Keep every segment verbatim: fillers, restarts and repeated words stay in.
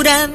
altura.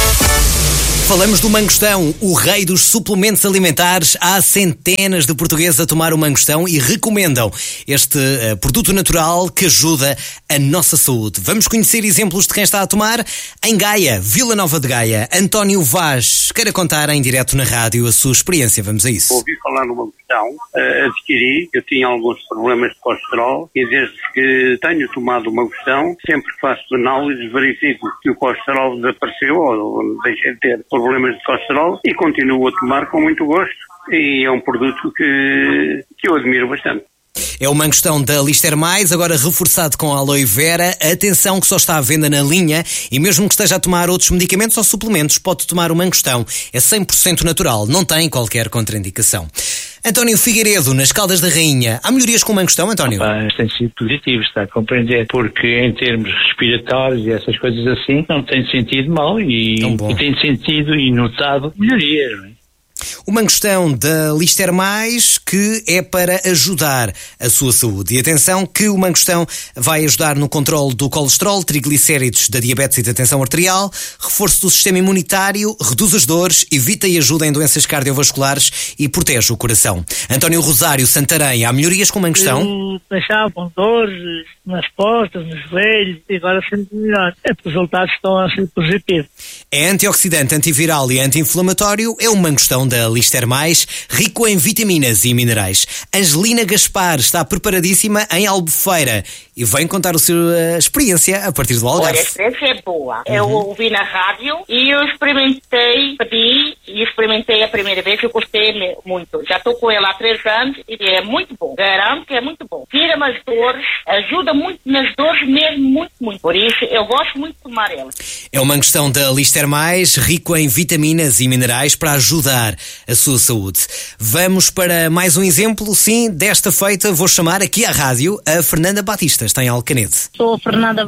Falamos do mangostão, o rei dos suplementos alimentares. Há centenas de portugueses a tomar o mangostão e recomendam este uh, produto natural que ajuda a nossa saúde. Vamos conhecer exemplos de quem está a tomar. Em Gaia, Vila Nova de Gaia, António Vaz queira contar em direto na rádio a sua experiência. Vamos a isso. Ouvi falar no mangostão, uh, adquiri, eu tinha alguns problemas de colesterol e desde que tenho tomado o mangostão, sempre que faço análises verifico que o colesterol desapareceu ou deixei de ter problemas de colesterol e continuo a tomar com muito gosto e é um produto que, que eu admiro bastante. É o mangostão da Lister Mais, agora reforçado com aloe vera. Atenção que só está à venda na linha e mesmo que esteja a tomar outros medicamentos ou suplementos, pode tomar o mangostão. É cem por cento natural, não tem qualquer contraindicação. António Figueiredo, nas Caldas da Rainha. Há melhorias com o mangostão, António? Ah, tem sido positivo, está a compreender, porque em termos respiratórios e essas coisas assim, não tem sentido mal e, e tem sentido e notado melhorias, não é? O mangostão da Lister Mais, que é para ajudar a sua saúde. E atenção que o mangostão vai ajudar no controle do colesterol, triglicéridos, da diabetes e da tensão arterial, reforço do sistema imunitário, reduz as dores, evita e ajuda em doenças cardiovasculares e protege o coração. António Rosário, Santarém, há melhorias com o mangostão? Eu deixava com dores nas costas, nos joelhos e agora sinto melhor. Os resultados estão a ser positivos. É antioxidante, antiviral e anti-inflamatório. É o mangostão da Lister Mais, rico em vitaminas e minerais. Angelina Gaspar está preparadíssima em Albufeira e vem contar a sua experiência a partir do Algarve. Olha, a experiência é boa. Uhum. Eu ouvi na rádio e eu experimentei, pedi e experimentei a primeira vez e eu gostei muito. Já estou com ela há três anos e é muito bom. Garanto que é muito bom. Tira-me as dores, ajuda muito nas dores mesmo, muito, muito. Por isso, eu gosto muito de tomar ela. É o mangostão da Lister Mais, rico em vitaminas e minerais para ajudar a sua saúde. Vamos para mais um exemplo, sim, desta feita vou chamar aqui à rádio a Fernanda Batista, está em Alcanede. Sou a Fernanda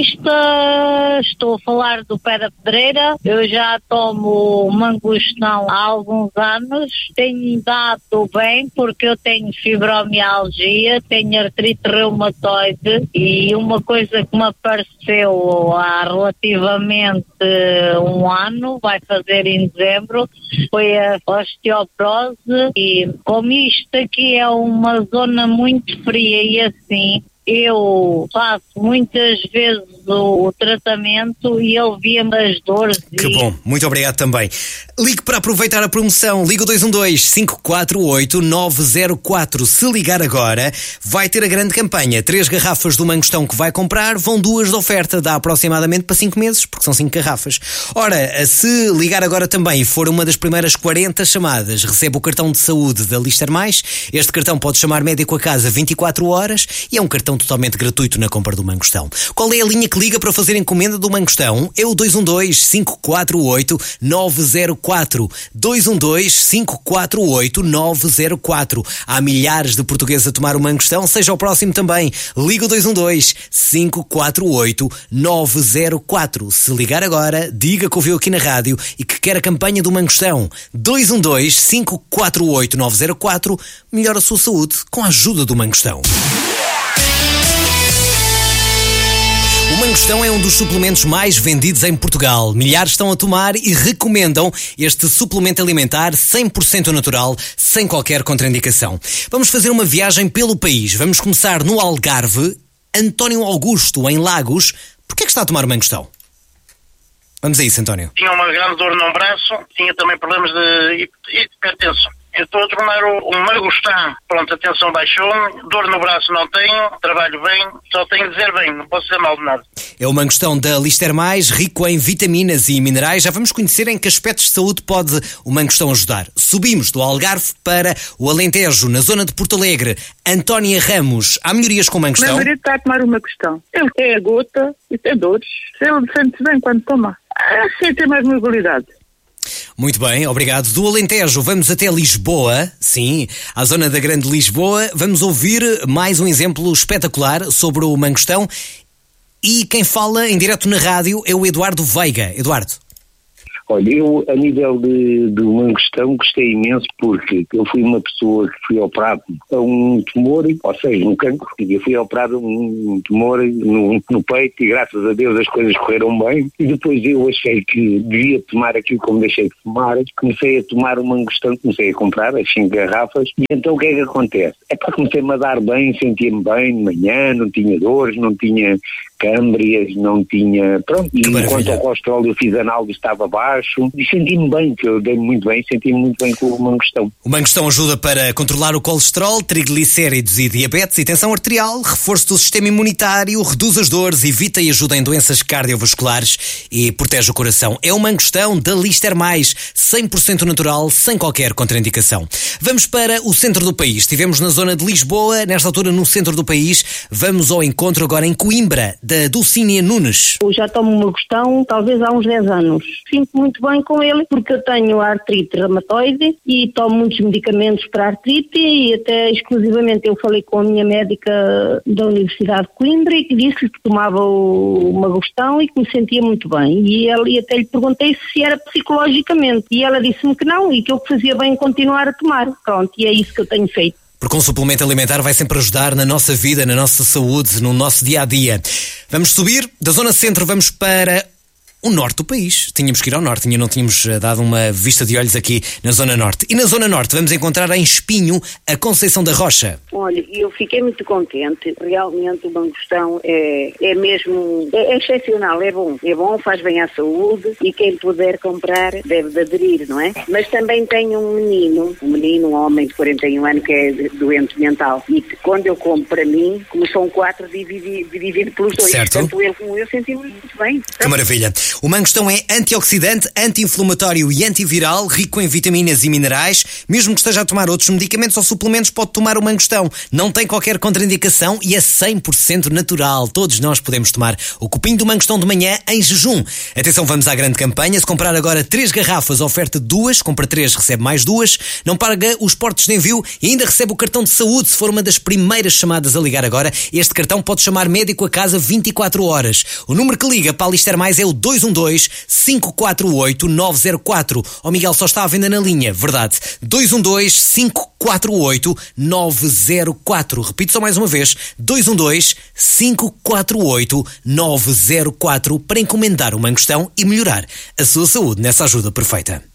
Batista, estou a falar do Pé da Pedreira, eu já tomo mangostão há alguns anos, tenho dado bem porque eu tenho fibromialgia, tenho artrite reumatoide e uma coisa que me apareceu há relativamente um ano, vai fazer em dezembro, foi a osteoporose e como isto aqui é uma zona muito fria e assim, eu faço muitas vezes o, o tratamento e ele via-me as dores. Que e... bom, muito obrigado também. Ligue para aproveitar a promoção, liga o dois um dois, cinco quatro oito, nove zero quatro. Se ligar agora, vai ter a grande campanha. Três garrafas do mangostão que vai comprar, vão duas de oferta, dá aproximadamente para cinco meses, porque são cinco garrafas. Ora, se ligar agora também e for uma das primeiras quarenta chamadas, recebe o cartão de saúde da Lister Mais. Este cartão pode chamar médico a casa vinte e quatro horas e é um cartão totalmente gratuito na compra do mangostão. Qual é a linha que liga para fazer encomenda do mangostão? É o dois um dois, cinco quatro oito, nove zero quatro. dois um dois, cinco quatro oito, nove zero quatro. Há milhares de portugueses a tomar o mangostão, seja o próximo também. Liga o dois um dois, cinco quatro oito, nove zero quatro. Se ligar agora, diga que ouviu aqui na rádio e que quer a campanha do mangostão. dois um dois, cinco quatro oito, nove zero quatro. Melhora a sua saúde com a ajuda do mangostão. O mangostão é um dos suplementos mais vendidos em Portugal. Milhares estão a tomar e recomendam este suplemento alimentar cem por cento natural, sem qualquer contraindicação. Vamos fazer uma viagem pelo país. Vamos começar no Algarve. António Augusto, em Lagos. Porquê é que está a tomar o mangostão? Vamos a isso, António. Tinha uma grande dor num braço, tinha também problemas de hipertensão. Eu estou a tomar o, o mangostão, pronto, a tensão baixou, dor no braço não tenho, trabalho bem, só tenho de dizer bem, não posso dizer mal de nada. É o mangostão da Lister Mais, rico em vitaminas e minerais. Já vamos conhecer em que aspectos de saúde pode o mangostão ajudar. Subimos do Algarve para o Alentejo, na zona de Porto Alegre. Antónia Ramos, há melhorias com o mangostão? Meu marido está a tomar o mangostão. Ele tem a gota e tem dores. Ele sente-se bem quando toma. Assim tem mais mobilidade. Muito bem, obrigado. Do Alentejo vamos até Lisboa, sim, à zona da Grande Lisboa. Vamos ouvir mais um exemplo espetacular sobre o mangostão. E quem fala em direto na rádio é o Eduardo Veiga. Eduardo. Olha, eu a nível de, de uma questão gostei imenso porque eu fui uma pessoa que fui operado a um tumor, ou seja, um cancro, e eu fui operado a um tumor no, no peito e graças a Deus as coisas correram bem e depois eu achei que devia tomar aquilo como deixei de tomar, comecei a tomar uma angustão, comecei a comprar as cinco garrafas e então o que é que acontece? É para comecei-me a dar bem, sentia-me bem de manhã, não tinha dores, não tinha câmbrias, não tinha, pronto, e enquanto ao colesterol eu fiz análise estava baixo e senti-me bem, que eu dei muito bem, senti-me muito bem com o mangostão. O mangostão ajuda para controlar o colesterol, triglicéridos e diabetes e tensão arterial, reforço do sistema imunitário, reduz as dores, evita e ajuda em doenças cardiovasculares e protege o coração. É o mangostão da Lister Mais, cem por cento natural, sem qualquer contraindicação. Vamos para o centro do país. Estivemos na zona de Lisboa, nesta altura no centro do país. Vamos ao encontro agora em Coimbra, da Dulcínia Nunes. Eu já tomo uma mangostão talvez há uns dez anos. Sinto muito bem com ele porque eu tenho artrite reumatoide e tomo muitos medicamentos para artrite e até exclusivamente eu falei com a minha médica da Universidade de Coimbra e que disse que tomava o mangostão e que me sentia muito bem. E, ela, e até lhe perguntei se era psicologicamente e ela disse-me que não e que eu fazia bem continuar a tomar. Pronto, e é isso que eu tenho feito. Porque um suplemento alimentar vai sempre ajudar na nossa vida, na nossa saúde, no nosso dia-a-dia. Vamos subir, da zona centro vamos para o norte do país. Tínhamos que ir ao norte, ainda não tínhamos dado uma vista de olhos aqui na zona norte. E na zona norte vamos encontrar em Espinho a Conceição da Rocha. Olha, eu fiquei muito contente. Realmente o mangostão é, é mesmo, é, é excepcional, é bom. É bom, faz bem à saúde e quem puder comprar deve de aderir, não é? Mas também tenho um menino, um menino, um homem de quarenta e um anos que é doente mental. E quando eu compro para mim, como são quatro, dividido, dividido pelos dois. Certo. Tanto ele como eu senti-me muito bem. Que maravilha. O mangostão é antioxidante, anti-inflamatório e antiviral, rico em vitaminas e minerais. Mesmo que esteja a tomar outros medicamentos ou suplementos, pode tomar o mangostão. Não tem qualquer contraindicação e é cem por cento natural. Todos nós podemos tomar o copinho do mangostão de manhã em jejum. Atenção, vamos à grande campanha. Se comprar agora três garrafas, oferta duas. Compra três, recebe mais duas. Não paga os portos de envio e ainda recebe o cartão de saúde se for uma das primeiras chamadas a ligar agora. Este cartão pode chamar médico a casa vinte e quatro horas. O número que liga para a Lister Mais é o dois um dois, cinco quatro oito, nove zero quatro. Ó Miguel, só está à venda na linha, verdade. dois um dois, cinco quatro oito, nove zero quatro. Repito só mais uma vez, dois um dois, cinco quatro oito, nove zero quatro para encomendar o mangostão e melhorar a sua saúde nessa ajuda perfeita.